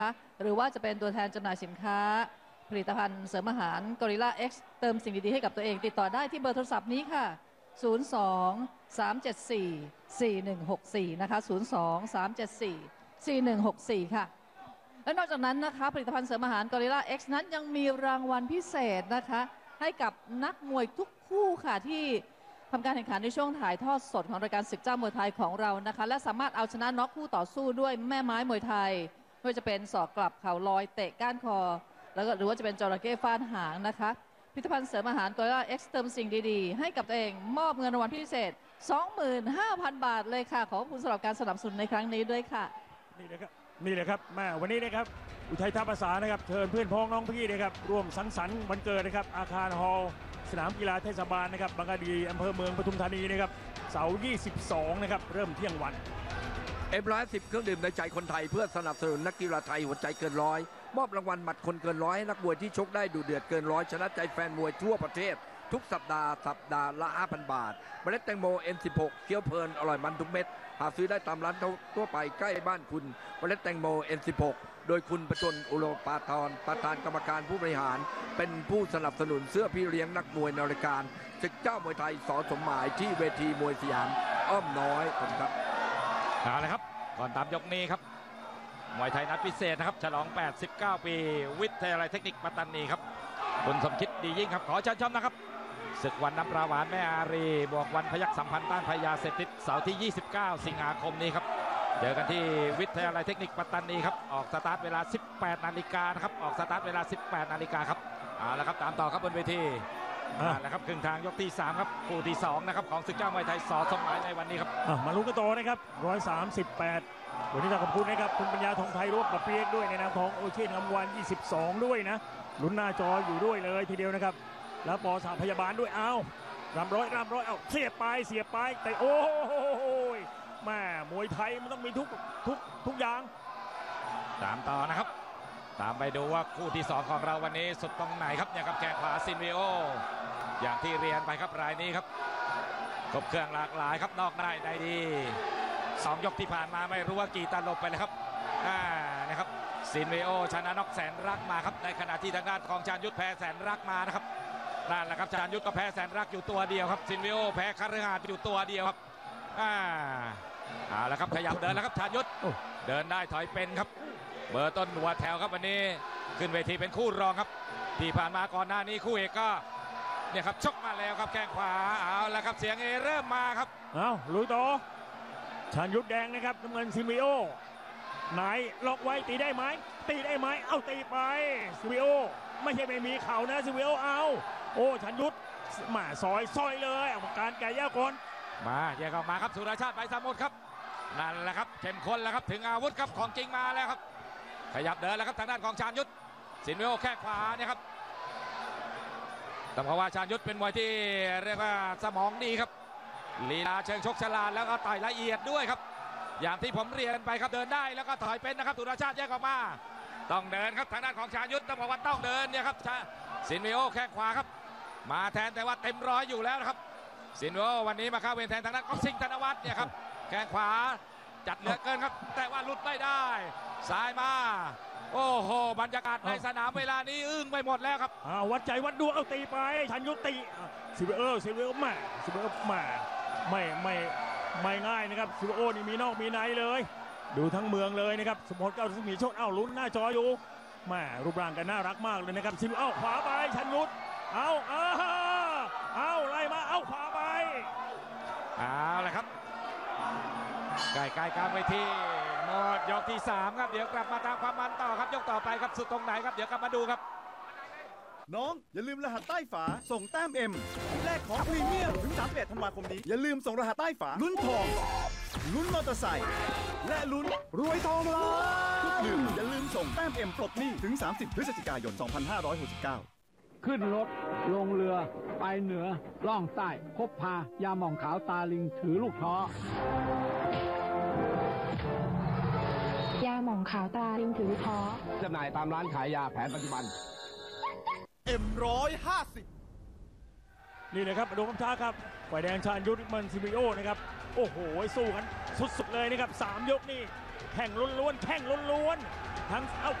หรือว่าจะเป็นตัวแทนจำหน่ายสินค้าผลิตภัณฑ์เสริมอาหาร Gorilla X เติมสิ่งดีๆให้กับตัวเองติดต่อได้ที่เบอร์โทรศัพท์นี้ค่ะ 02-374-4164 นะคะ 02-374-4164 ค่ะและนอกจากนั้นนะคะผลิตภัณฑ์เสริมอาหาร Gorilla X นั้นยังมีรางวัลพิเศษนะคะให้กับนักมวยทุกคู่ค่ะที่ทำการแข่งขันในช่วงถ่ายทอดสดของรายการศึกเจ้ามวยไทยของเรานะคะและสามารถเอาชนะน็อกคู่ต่อสู้ด้วยแม่ไม้มวยไทยไม่ว่าจะเป็นศอกกลับเข่าลอยเตะก้านคอแล้วก็หรือว่าจะเป็นจระเข้ฟาดหางนะคะผลิตภัณฑ์เสริมอาหาร Gorilla X เติมสิ่งดีๆให้กับตัวเองมอบเงินรางวัลพิเศษ 25,000 บาทเลยค่ะขอบคุณสำหรับการสนับสนุนในครั้งนี้ด้วยค่ะนี่เลยครับแม่วันนี้นะครับอุทัยท่าภาษานะครับเชิญเพื่อนพ้องน้องพี่นะครับร่วมสังสรรค์วันเกิดนะครับอาคารฮอลล์สนามกีฬาเทศบาลนะครับบางกะดีอำเภอเมืองปทุมธานีนะครับเสาร์22นะครับเริ่มเที่ยงวัน M110 เครื่องดื่มในใจคนไทยเพื่อสนับสนุนนักกีฬาไทยหัวใจเกินร้อยมอบรางวัลหมัดคนเกินร้อยให้นักมวยที่ชกได้ดูเดือดเกินร้อยชนะใจแฟนมวยทั่วประเทศทุกสัปดาห์ละ 5,000 บาทเมล็ดแตงโม N16 เคี้ยวเพลินอร่อยมันทุกเม็ดหาซื้อได้ตามร้านทั่วไปใกล้บ้านคุณเมล็ดแตงโม N16 โดยคุณประจนอุโลปาทรประธานกรรมการผู้บริหารเป็นผู้สนับสนุนเสื้อพี่เลี้ยงนักมวยในรายการศึกเจ้ามวยไทยสสมหมายที่เวทีมวยสยามอ้อมน้อยครับเอาละครับก่อนตามยกนี้ครับมวยไทยนัดพิเศษนะครับฉลอง89ปีวิทยาลัยเทคนิคปัตตานีครับคุณสมคิดดียิ่งครับขอเชิญชมนะครับศึกวันน้ำปลาหวานแม่อารีบวกวันพยัคฆ์สัมพันธ์ต้านพยาเสพติดเสาร์ที่29สิงหาคมนี้ครับเจอกันที่วิทยาลัยเทคนิคปัตตานีครับออกสตาร์ทเวลา 18 นาฬิกานะครับออกสตาร์ทเวลา 18 นาฬิกาครับเอาละครับตามต่อครับบนเวทีแล้วครับครึ่งทางยกที่3ครับคู่ที่2นะครับของศึกเจ้ามวยไทยสสมหมายในวันนี้ครับมาลุ้นกันต่อนะครับ138วันนี้ต้องขอบคุณนะครับคุณปัญญาทองไทยร่วมกับเปียกด้วยในนามของโอเชียนอัมวัน22ด้วยนะลุ้นหน้าจออยู่ด้วยเลยทีเดียวนะครับแล้วปอสาพยาบาลด้วยเอารำร้อยเอาเสียบไปแต่โอ้ยแม่มวยไทยมันต้องมีทุกอย่างตามต่อนะครับตามไปดูว่าคู่ที่2ของเราวันนี้สุดตรงไหนครับเนี่ยครับแข้งขวาซินวิโออย่างที่เรียนไปครับรายนี้ครับครบเครื่องหลากหลายครับนอกได้ในดี2 ยกที่ผ่านมาไม่รู้ว่ากี่ตลบไปเลยครับนะครับซินวิโอชนะน็อกแสนรักมาครับในขณะที่ทางด้านของชาญยุทธแพ้แสนรักมานะครับนั่นแหละครับชาญยุทธก็แพ้แสนรักอยู่ตัวเดียวครับซินวิโอแพ้คฤหาสน์อยู่ตัวเดียวครับเอาละครับขยับเดินแล้วครับชาญยุทธเดินได้ถอยเป็นครับเบอร์ต้นหัวแถวครับวันนี้ขึ้นเวทีเป็นคู่รองครับที่ผ่านมาก่อนหน้านี้คู่เอกก็เนี่ยครับชกมาแล้วครับแข้งขวาเอาละครับเสียงเอเริ่มมาครับลุยต่อชาญยุทธแดงนะครับน้ำเงินซินวิโอไหนล็อกไว้ตีได้ไหมเอาตีไปซินวิโอไม่ใช่ไม่มีเข่านะซินวิโอเอาโอ้ชาญยุทธมาซอยเลยการแก่ยากคนมาแยกออกมาครับสุรชาติใบสมุทรครับนั่นแหละครับเข้มข้นแล้วครับถึงอาวุธครับของจริงมาแล้วครับขยับเดินแล้วครับทางด้านของชาญยุทธสินวิโอแข้งขวาเนี่ยครับต้องบอกว่าชาญยุทธเป็นมวยที่เรียกว่าสมองดีครับลีลาเชิงชกฉลาดแล้วก็ต่อยละเอียดด้วยครับอย่างที่ผมเรียนไปครับเดินได้แล้วก็ถอยเป็นนะครับสุรชาติแยกออกมาต้องเดินครับทางด้านของชาญยุทธต้องบอกว่าต้องเดินเนี่ยครับสินวิโอแข้งขวาครับมาแทนแต่ว่าเต็มร้อยอยู่แล้วนะครับสินวิโอวันนี้มาเข้าเวรแทนทางด้านของสิงห์ธนวัฒน์เนี่ยครับแข้งขวาจัดเหลือเกินครับแต่ว่าหลุดไม่ได้ซ้ายมาโอ้โหบรรยากาศในสนามเวลานี้อึ้งไปหมดแล้วครับวัดใจวัดดวงเอาตีไปชาญยุทธตีซินวิโอแม่ไม่ง่ายนะครับซินวิโอนี่มีนอกมีในเลยดูทั้งเมืองเลยนะครับสมมติ9มีโชคลุ้นหน้าจออยู่แม่รูปร่างกันน่ารักมากเลยนะครับซินวิโอขวาไปชาญยุทธเอาไล่มาเอาขวาไปเอาละครับใกล้กลางเวทีหมดยกที่3ครับเดี๋ยวกลับมาตามความมันต่อครับยกต่อไปครับสุดตรงไหนครับเดี๋ยวกลับมาดูครับน้องอย่าลืมรหัสใต้ฝาส่งแต้ม M แลกของพรีเมียมถึง31 ธันวาคมนี้อย่าลืมส่งรหัสใต้ฝาลุ้นทองลุ้นมอเตอร์ไซค์และลุ้นรวยทองล้านทุกดื่มอย่าลืมส่งแต้ม M ปลดหนี้ถึง30 พฤศจิกายน 2569 ขึ้นรถลงเรือไปเหนือล่องใต้พบพายาหม่องขาวตาลิงถือลูกท้อยาหม่องขาวตาลิงถือท้อจำหน่ายตามร้านขายยาแผนปัจจุบัน M150 นี่เลยครับดูคำท้าครับฝ่ายแดงชาญยุทธมันซินวิโอนะครับโอ้โหสู้กันสุดๆเลยนะครับ3 ยกนี่แข่งล้วนทั้งเอ้า